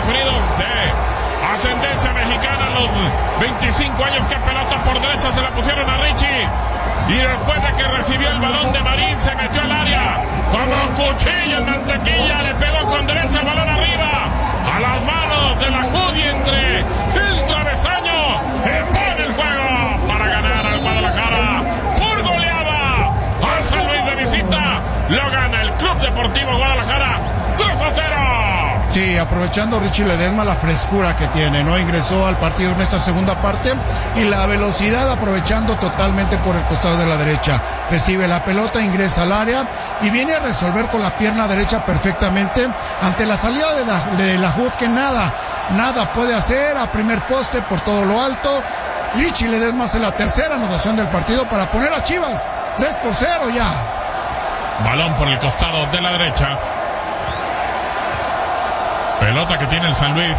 Estados Unidos de ascendencia mexicana. A los 25 años, que pelota por derecha se la pusieron a Richie. Y después de que recibió el balón de Marín, se metió al área como cuchillo en mantequilla, le pegó con derecha el balón arriba a las manos de la Judi entre el travesaño. Pone el juego para ganar al Guadalajara por goleada al San Luis de visita. Lo gana el Club Deportivo Guadalajara 3-0. Sí, aprovechando Richie Ledesma la frescura que tiene, ¿no? Ingresó al partido en esta segunda parte y la velocidad, aprovechando totalmente por el costado de la derecha. Recibe la pelota, ingresa al área y viene a resolver con la pierna derecha perfectamente ante la salida de la Jud, que nada puede hacer a primer poste por todo lo alto. Richie Ledesma hace la tercera anotación del partido para poner a Chivas 3-0 ya. Balón por el costado de la derecha. Pelota que tiene el San Luis.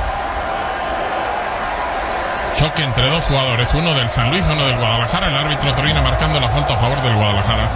Choque entre dos jugadores, uno del San Luis, uno del Guadalajara. El árbitro termina marcando la falta a favor del Guadalajara.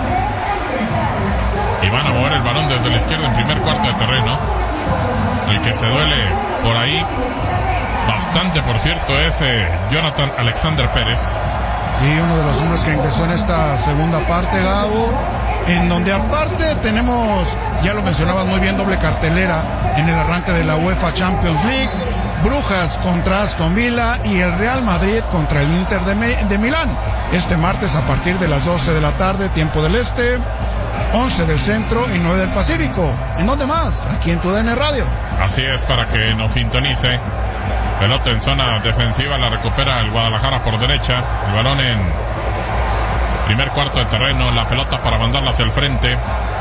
Y van a mover el balón desde la izquierda en primer cuarto de terreno. El que se duele por ahí bastante, por cierto, es Jonathan Alexander Pérez. Sí, uno de los hombres que ingresó en esta segunda parte, Gabo, en donde aparte tenemos, ya lo mencionabas muy bien, doble cartelera en el arranque de la UEFA Champions League. Brujas contra Aston Villa y el Real Madrid contra el Inter de Milán. Este martes a partir de las 12 de la tarde, tiempo del este, 11 del centro y 9 del Pacífico. ¿En dónde más? Aquí en TUDN Radio. Así es, para que nos sintonice. Pelota en zona defensiva, la recupera el Guadalajara por derecha. El balón en primer cuarto de terreno, la pelota para mandarla hacia el frente.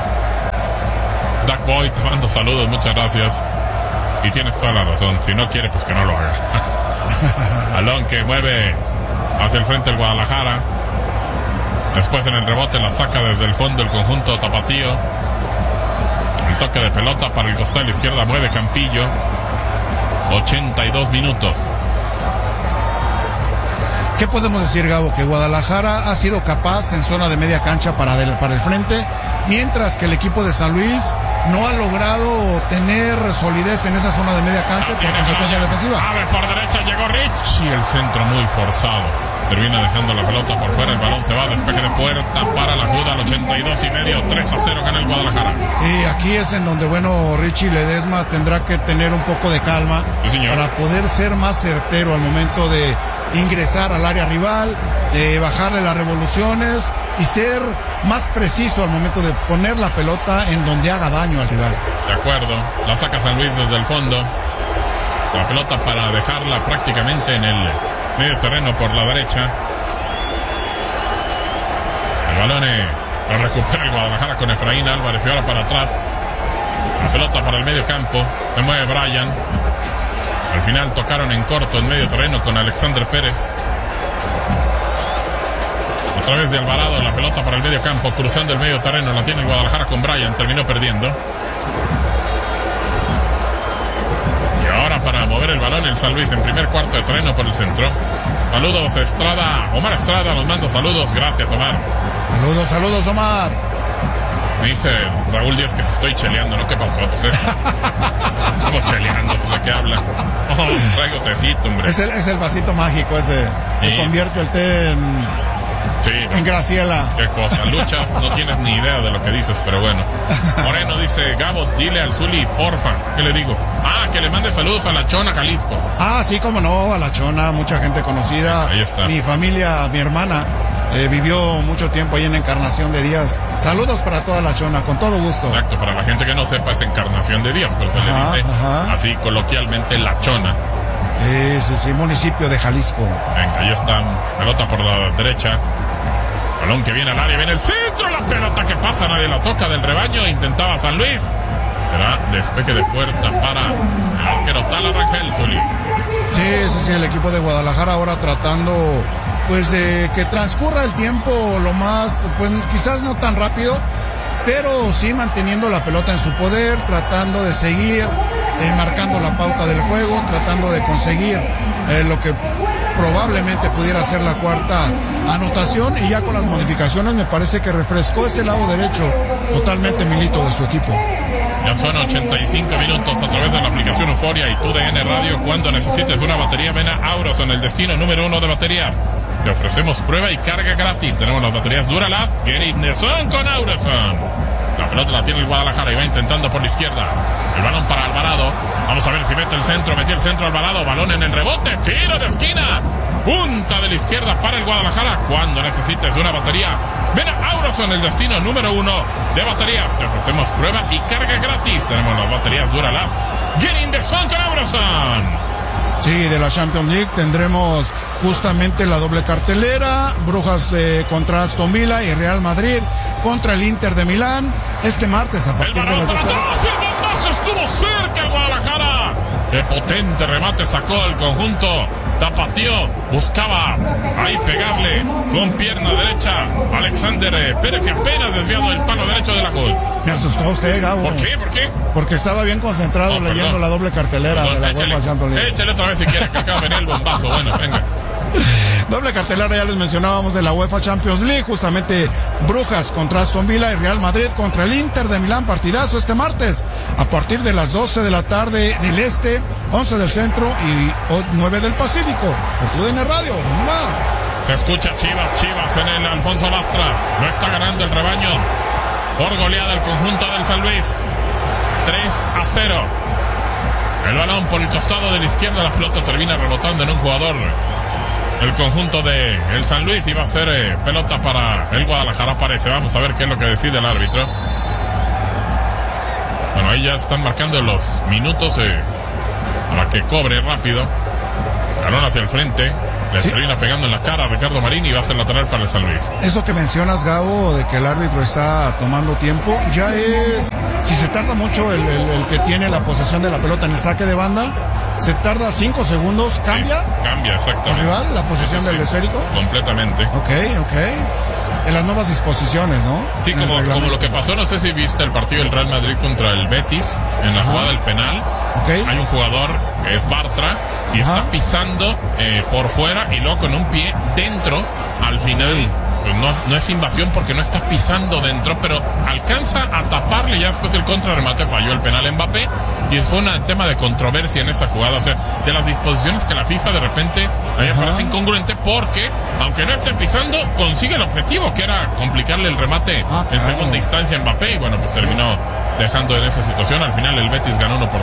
Duck Boy, te mando saludos, muchas gracias. Y tienes toda la razón, si no quiere, pues que no lo haga. Balón que mueve hacia el frente el Guadalajara. Después en el rebote la saca desde el fondo el conjunto tapatío. El toque de pelota para el costado de la izquierda, mueve Campillo. 82 minutos. ¿Qué podemos decir, Gabo? Que Guadalajara ha sido capaz en zona de media cancha para el frente, mientras que el equipo de San Luis no ha logrado tener solidez en esa zona de media cancha por consecuencia defensiva. Abre por derecha, llegó Rich y el centro muy forzado. Termina dejando la pelota por fuera, el balón se va, despeje de puerta para la Juda al 82 y medio, 3-0 gana el Guadalajara. Y aquí es en donde, bueno, Richie Ledesma tendrá que tener un poco de calma, sí, para poder ser más certero al momento de ingresar al área rival, de bajarle las revoluciones y ser más preciso al momento de poner la pelota en donde haga daño al rival. De acuerdo, la saca San Luis desde el fondo, la pelota para dejarla prácticamente en el medio terreno por la derecha. El balón lo recupera el Guadalajara con Efraín Álvarez y ahora para atrás. La pelota para el medio campo, se mueve Brian. Al final tocaron en corto en medio terreno con Alexander Pérez. A través de Alvarado, la pelota para el medio campo, cruzando el medio terreno, la tiene el Guadalajara con Brian, terminó perdiendo. Y ahora para mover el balón el San Luis en primer cuarto de terreno por el centro. Saludos Estrada, Omar Estrada nos manda saludos, gracias Omar. Saludos Omar. Me dice Raúl Díaz que se estoy cheleando, ¿no? ¿Qué pasó? Pues estamos cheleando, pues ¿de qué habla? Traigo tecito, hombre. Es el vasito mágico ese, que sí, convierte el té en Graciela. Qué cosa, Luchas, no tienes ni idea de lo que dices, pero bueno. Moreno dice, Gabo, dile al Zuli, porfa, ¿qué le digo? Que le mande saludos a La Chona, Jalisco. Sí, cómo no, a La Chona, mucha gente conocida. Ahí está. Mi familia, mi hermana, vivió mucho tiempo ahí en Encarnación de Díaz. Saludos para toda La Chona, con todo gusto. Exacto, para la gente que no sepa es Encarnación de Díaz, pero se le dice así coloquialmente La Chona. Sí, municipio de Jalisco. Venga, ahí está, pelota por la derecha. Balón que viene al área, viene el centro, la pelota que pasa, nadie la toca del rebaño, intentaba San Luis. Será despeje de puerta para el arquero Tala Rangel, Zuli. Sí, el equipo de Guadalajara ahora tratando pues de que transcurra el tiempo lo más, pues quizás no tan rápido, pero sí manteniendo la pelota en su poder, tratando de seguir marcando la pauta del juego, tratando de conseguir lo que probablemente pudiera ser la cuarta anotación, y ya con las modificaciones me parece que refrescó ese lado derecho totalmente Milito de su equipo. Ya son 85 minutos a través de la aplicación Euforia y TUDN Radio. Cuando necesites una batería, ven a Auroson, el destino número 1 de baterías. Te ofrecemos prueba y carga gratis. Tenemos las baterías Duralast, Get in the Zone con Auroson. La pelota la tiene el Guadalajara y va intentando por la izquierda. El balón para Alvarado. Vamos a ver si mete el centro. Metió el centro Alvarado. Balón en el rebote. Tiro de esquina. Punta de la izquierda para el Guadalajara. Cuando necesites una batería, ven a Auroson, el destino número 1 de baterías. Te ofrecemos prueba y carga gratis. Tenemos las baterías Duralast, Get in the Zone con Auroson. Sí, de la Champions League tendremos justamente la doble cartelera, Brujas contra Aston Villa y Real Madrid contra el Inter de Milán, este martes a partir de las 12 horas. El bombazo estuvo cerca el Guadalajara. Qué potente remate sacó el conjunto tapatío. Buscaba ahí pegarle con pierna derecha Alexander Pérez y apenas desviado el palo derecho de la gol. Me asustó usted, Gabo. ¿Por qué? Porque estaba bien concentrado leyendo la doble cartelera de la UEFA Champions League. Échale otra vez si quiere, que acaba de venir el bombazo. Bueno, venga. Doble cartelera, ya les mencionábamos, de la UEFA Champions League, justamente Brujas contra Aston Villa y Real Madrid contra el Inter de Milán, partidazo este martes, a partir de las 12 de la tarde del este, 11 del centro y 9 del Pacífico, por TUDN Radio, ¿dónde va? Escucha Chivas en el Alfonso Lastras, no está ganando el rebaño, por goleada el conjunto del San Luis, 3-0, el balón por el costado de la izquierda, la pelota termina rebotando en un jugador. El conjunto de el San Luis iba a ser pelota para el Guadalajara, parece. Vamos a ver qué es lo que decide el árbitro. Bueno, ahí ya están marcando los minutos para que cobre rápido. Balón hacia el frente. Le termina pegando en la cara a Ricardo Marín y va a ser lateral para el San Luis. Eso que mencionas, Gabo, de que el árbitro está tomando tiempo, ya es... Si se tarda mucho el que tiene la posesión de la pelota en el saque de banda, se tarda 5 segundos, ¿cambia? Sí, cambia, exactamente. ¿El rival, la posesión del esférico? Completamente. Ok. De las nuevas disposiciones, ¿no? Sí, como lo que pasó, no sé si viste el partido del Real Madrid contra el Betis, en la jugada del penal. Okay. Hay un jugador que es Bartra y está pisando por fuera y luego con un pie dentro al final. Pues no es invasión porque no está pisando dentro, pero alcanza a taparle. Ya después el contrarremate falló el penal Mbappé y fue un tema de controversia en esa jugada. O sea, de las disposiciones que la FIFA de repente a mí me parece incongruente, porque aunque no esté pisando, consigue el objetivo, que era complicarle el remate en segunda instancia a Mbappé, y bueno, pues terminó dejando en esa situación. Al final el Betis ganó 1-0.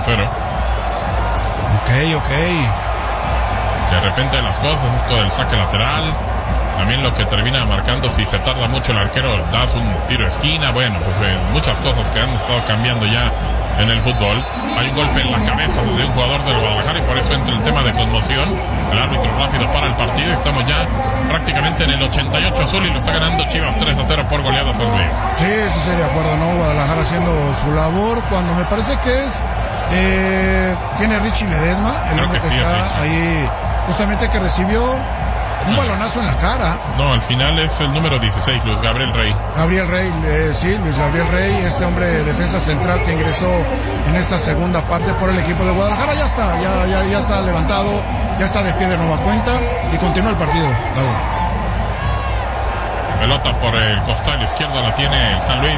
Ok. De repente las cosas, esto del saque lateral, también lo que termina marcando, si se tarda mucho el arquero, das un tiro de esquina. Bueno, pues muchas cosas que han estado cambiando ya en el fútbol. Hay un golpe en la cabeza de un jugador del Guadalajara y por eso entra el tema de conmoción. El árbitro rápido para el partido. Estamos ya prácticamente en el 88 azul y lo está ganando Chivas 3-0 por goleada San Luis. Sí, estoy de acuerdo, ¿no? Guadalajara haciendo su labor cuando me parece que es ¿quién es Richie Ledesma? El hombre que está ahí, justamente, que recibió un balonazo en la cara. No, al final es el número 16, Luis Gabriel Rey. Luis Gabriel Rey, este hombre de defensa central que ingresó en esta segunda parte por el equipo de Guadalajara. Ya está levantado, ya está de pie de nueva cuenta y continúa el partido. Pelota por el costado izquierdo la tiene el San Luis.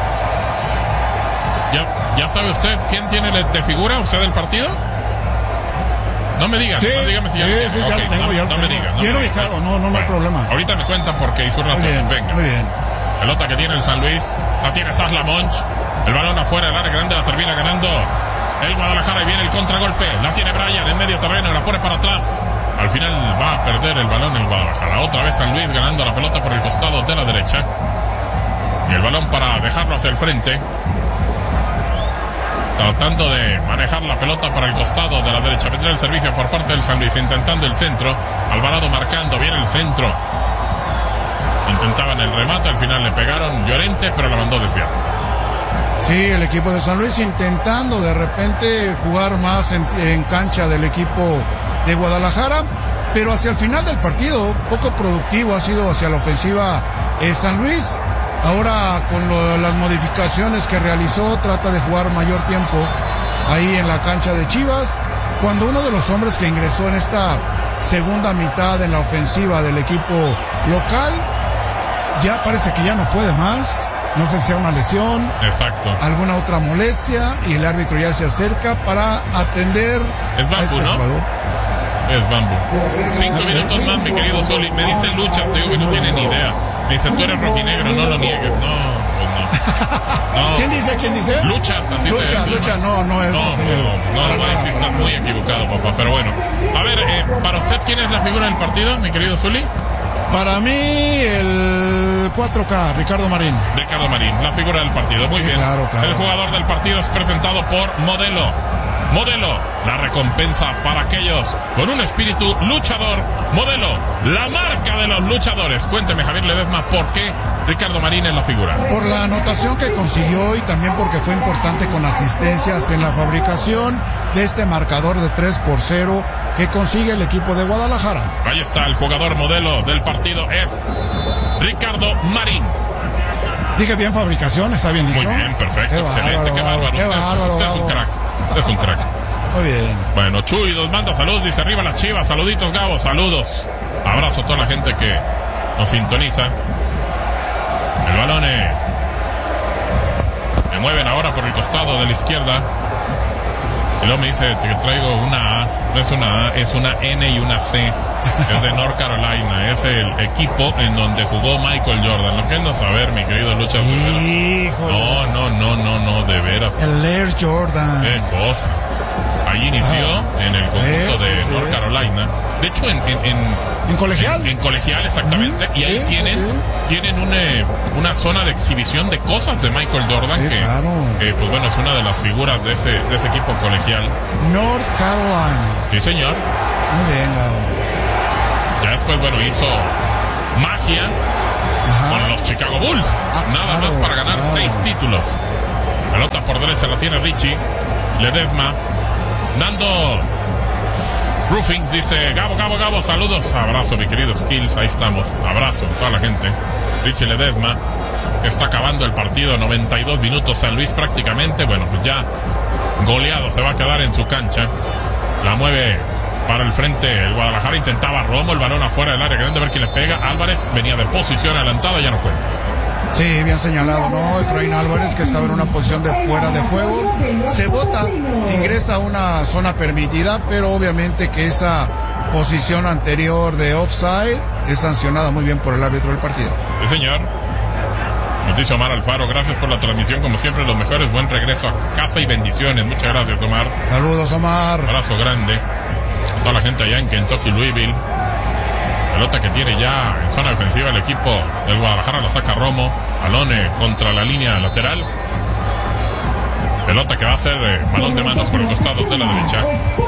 ¿Ya sabe usted quién tiene de figura usted del partido? No me diga, dígame si ya lo tiene. Ya lo tengo, no me diga. Bien ubicado, no hay problema. Ahorita me cuenta porque hizo razón. Venga. Muy bien. Pelota que tiene el San Luis, la tiene Sasla Monch. El balón afuera, el área grande, la termina ganando el Guadalajara y viene el contragolpe. La tiene Brian en medio terreno, la pone para atrás. Al final va a perder el balón el Guadalajara. Otra vez San Luis ganando la pelota por el costado de la derecha. Y el balón para dejarlo hacia el frente. Tratando de manejar la pelota para el costado de la derecha. Vendrá el servicio por parte del San Luis, intentando el centro. Alvarado marcando bien el centro. Intentaban el remate, al final le pegaron Llorente, pero la mandó desviada. Sí, el equipo de San Luis intentando de repente jugar más en cancha del equipo de Guadalajara, pero hacia el final del partido, poco productivo ha sido hacia la ofensiva San Luis. Ahora con las modificaciones que realizó, trata de jugar mayor tiempo ahí en la cancha de Chivas, cuando uno de los hombres que ingresó en esta segunda mitad en la ofensiva del equipo local ya parece que ya no puede más no sé si sea una lesión, exacto, alguna otra molestia, y el árbitro ya se acerca para atender es Bambu, a este ¿no? jugador. Es Bambu. 5 minutos más, mi querido Zuli. Me dice Luchas, te digo que no tiene ni idea. Me dice, tú eres rojinegro, no lo niegues. No, pues no. ¿Quién dice? Luchas, así Lucha, no es rojinegro. No, ahí sí estás muy equivocado, papá. Pero bueno, a ver, para usted, ¿quién es la figura del partido, mi querido Zuli? Para mí, el 4K, Ricardo Marín. Ricardo Marín, la figura del partido. Muy bien. Claro. El jugador del partido es presentado por Modelo. Modelo, la recompensa para aquellos con un espíritu luchador. Modelo, la marca de los luchadores. Cuénteme, Javier Ledesma, ¿por qué Ricardo Marín es la figura? Por la anotación que consiguió y también porque fue importante con asistencias en la fabricación de este marcador de 3-0 que consigue el equipo de Guadalajara. Ahí está, el jugador modelo del partido es Ricardo Marín. Dije bien fabricación, está bien dicho. Muy bien, perfecto, excelente, qué bárbaro. Usted es un crack. Usted es un crack. Muy bien. Bueno, Chuy nos manda saludos, dice arriba las Chivas, saluditos Gabo, saludos. Abrazo a toda la gente que nos sintoniza. El balón me mueven ahora por el costado de la izquierda. Y luego me dice que traigo una A, no es una A, es una N y una C. Es de North Carolina, es el equipo en donde jugó Michael Jordan. Lo que no saber, mi querido Lucha. Híjole. No, de veras. El Air Jordan. Qué cosa. Ahí inició en el conjunto de North Carolina. De hecho, ¿En colegial? En colegial, exactamente. Y ahí tienen una zona de exhibición de cosas de Michael Jordan que pues bueno, es una de las figuras de ese equipo colegial. North Carolina. Sí, señor. Muy bien, Gabo. Ya después, bueno, hizo magia con los Chicago Bulls. Nada más para ganar 6 títulos. Pelota por derecha la tiene Richie Ledesma. Dando Roofings, dice Gabo, saludos. Abrazo, mi querido Skills, ahí estamos. Abrazo a toda la gente. Richie Ledesma, que está acabando el partido, 92 minutos. San Luis prácticamente, bueno, pues ya goleado, se va a quedar en su cancha. La mueve para el frente el Guadalajara, intentaba Romo, el balón afuera del área grande, a ver quién le pega. Álvarez venía de posición adelantada, ya no cuenta. Sí, bien señalado, ¿no? Efraín Álvarez, que estaba en una posición de fuera de juego, se bota, ingresa a una zona permitida, pero obviamente que esa posición anterior de offside es sancionada muy bien por el árbitro del partido. Sí, señor. Nos dice Omar Alfaro, gracias por la transmisión, como siempre los mejores, buen regreso a casa y bendiciones. Muchas gracias, Omar. Saludos, Omar. Abrazo grande a toda la gente allá en Kentucky, Louisville. Pelota que tiene ya en zona defensiva el equipo del Guadalajara, la saca Romo. Balón contra la línea lateral. Pelota que va a ser balón de manos por el costado de la derecha.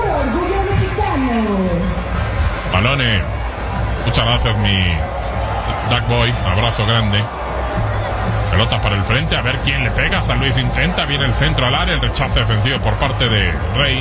Balón, muchas gracias mi Duck Boy, abrazo grande. Pelota para el frente, a ver quién le pega. San Luis intenta, viene el centro al área, el rechazo defensivo por parte de Rey.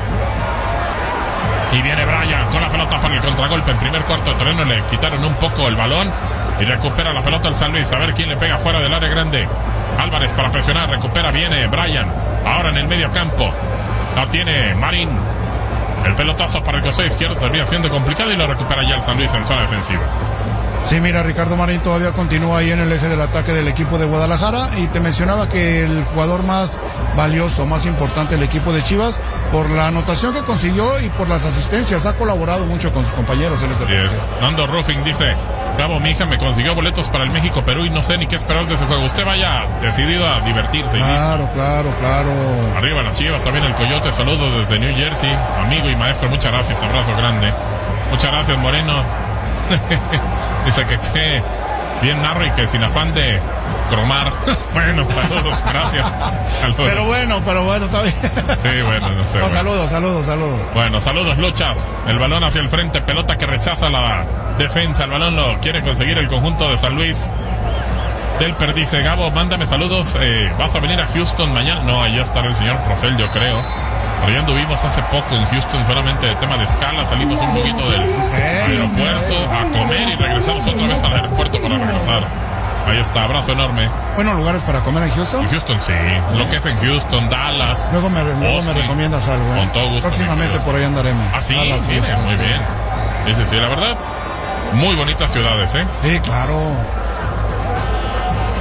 Y viene Bryan con la pelota para el contragolpe. En primer cuarto de terreno le quitaron un poco el balón y recupera la pelota el San Luis. A ver quién le pega fuera del área grande. Álvarez para presionar, recupera, viene Bryan. Ahora en el medio campo la tiene Marín. El pelotazo para el costado izquierdo termina siendo complicado y lo recupera ya el San Luis en zona defensiva. Sí, mira, Ricardo Marín todavía continúa ahí en el eje del ataque del equipo de Guadalajara, y te mencionaba que el jugador más valioso, más importante del equipo de Chivas, por la anotación que consiguió y por las asistencias, ha colaborado mucho con sus compañeros en este partido. Así es. Nando Ruffing dice, Gabo, mi hija me consiguió boletos para el México-Perú y no sé ni qué esperar de ese juego. Usted vaya decidido a divertirse. Claro. Arriba las Chivas, también el Coyote, saludos desde New Jersey, amigo y maestro, muchas gracias, abrazo grande. Muchas gracias, Moreno. Dice que bien narro y que sin afán de cromar. Bueno, saludos, gracias. Saludos. Pero bueno, está bien. Sí, bueno, no sé. No, bueno. Saludos. Bueno, saludos, Luchas. El balón hacia el frente, pelota que rechaza la defensa. El balón lo quiere conseguir el conjunto de San Luis. Delper dice, Gabo, mándame saludos. ¿Vas a venir a Houston mañana? No, allá estará el señor Procel, yo creo. Pero ya anduvimos hace poco en Houston, solamente de tema de escala, salimos un poquito del aeropuerto a comer y regresamos otra vez al aeropuerto para regresar. Ahí está, abrazo enorme. Buenos lugares para comer en Houston. En Houston, sí. Lo que es en Houston, Dallas. Luego me recomiendas algo. Con todo gusto. Próximamente por ahí andaremos. Ah, sí, Dallas, muy bien. Sí, la verdad, muy bonitas ciudades, ¿eh? Sí, claro.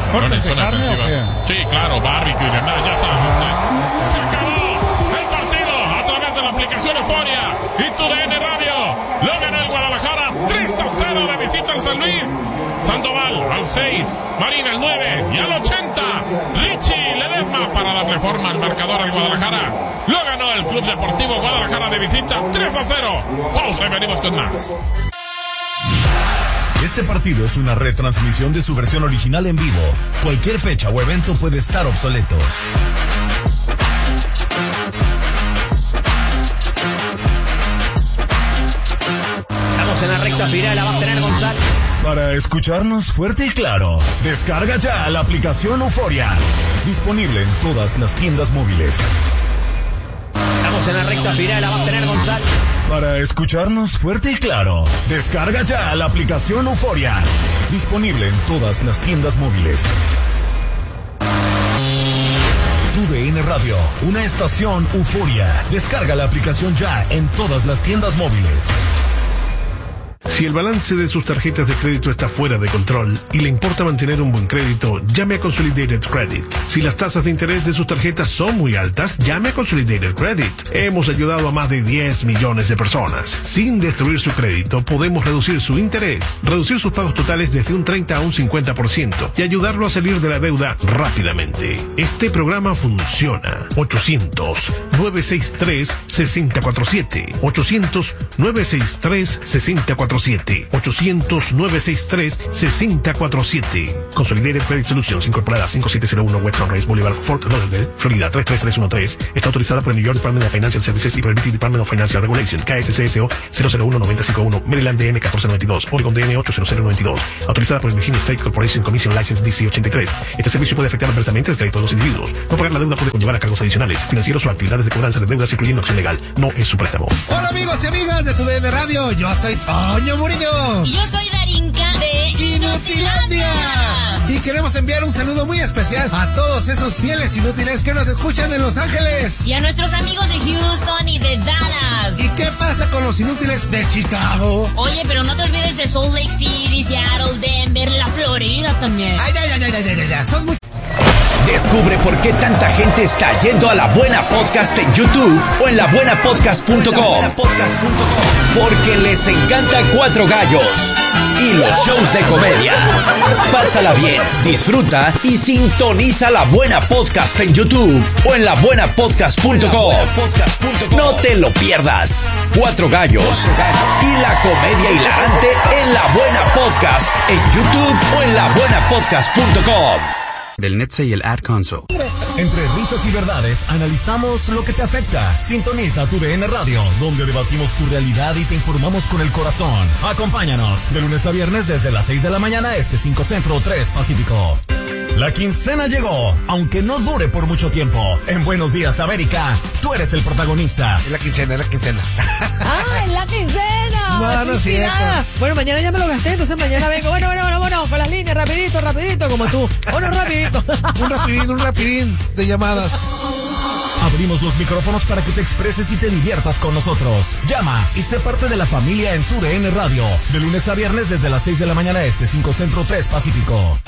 ¿Cortes de carne o qué? Sí, claro, barbecue y demás, ya sabes. Se acabó el partido a través de la aplicación Euforia y TUDN Radio. Lo ganó el Guadalajara 3-0 de visita al San Luis. Sandoval al 6, Marín al 9 y al 80. Richie Ledesma para darle forma al marcador al Guadalajara. Lo ganó el Club Deportivo Guadalajara de visita 3-0. Pausa y venimos con más. Este partido es una retransmisión de su versión original en vivo. Cualquier fecha o evento puede estar obsoleto. Estamos en la recta final, la va a tener González. Para escucharnos fuerte y claro, descarga ya la aplicación Euforia. Disponible en todas las tiendas móviles. Estamos en la recta final, la va a tener González. Para escucharnos fuerte y claro, descarga ya la aplicación Euforia. Disponible en todas las tiendas móviles. TUDN Radio, una estación Euforia. Descarga la aplicación ya en todas las tiendas móviles. Si el balance de sus tarjetas de crédito está fuera de control y le importa mantener un buen crédito, llame a Consolidated Credit. Si las tasas de interés de sus tarjetas son muy altas, llame a Consolidated Credit. Hemos ayudado a más de 10 millones de personas. Sin destruir su crédito, podemos reducir su interés, reducir sus pagos totales desde un 30 a un 50% y ayudarlo a salir de la deuda rápidamente. Este programa funciona. 800-963-6047. 800-963-6047. 800-963-6047. Consolidated Credit Solutions, incorporada 5701 West Sunrise Boulevard, Fort Lauderdale, Florida 33313. Está autorizada por el New York Department of Financial Services y por el British Department of Financial Regulation, KSCSO 001951, Maryland DM 1492, Oregon DM 80092. Autorizada por el Virginia State Corporation Commission License DC 83. Este servicio puede afectar adversamente el crédito de los individuos. No pagar la deuda puede conllevar a cargos adicionales, financieros o actividades de cobranza de deudas, incluyendo acción legal. No es su préstamo. Hola amigos y amigas de TUDN Radio, yo soy Toño Murillo. Y yo soy Darinka de Inutilandia. Y queremos enviar un saludo muy especial a todos esos fieles inútiles que nos escuchan en Los Ángeles. Y a nuestros amigos de Houston y de Dallas. ¿Y qué pasa con los inútiles de Chicago? Oye, pero no te olvides de Salt Lake City, Seattle, Denver, la Florida también. Ay. Son muy... Descubre por qué tanta gente está yendo a La Buena Podcast en YouTube o en labuenapodcast.com. Porque les encanta Cuatro Gallos y los shows de comedia. Pásala bien, disfruta y sintoniza La Buena Podcast en YouTube o en labuenapodcast.com. No te lo pierdas. Cuatro Gallos y la comedia hilarante en La Buena Podcast en YouTube o en labuenapodcast.com. Del NETSE y el Ad Console. Entre risas y verdades, analizamos lo que te afecta. Sintoniza TUDN Radio, donde debatimos tu realidad y te informamos con el corazón. Acompáñanos de lunes a viernes desde las 6 de la mañana, 5 Centro, 3 Pacífico. La quincena llegó, aunque no dure por mucho tiempo. En Buenos Días, América, tú eres el protagonista. Es la quincena. ¡Ah, es la quincena! No es cierto. Bueno, mañana ya me lo gasté, entonces mañana vengo. Bueno, con las líneas, rapidito, como tú. Bueno, rapidito. Un rapidín de llamadas. Abrimos los micrófonos para que te expreses y te diviertas con nosotros. Llama y sé parte de la familia en TUDN Radio. De lunes a viernes desde las 6 de la mañana 5 Centro, 3 Pacífico.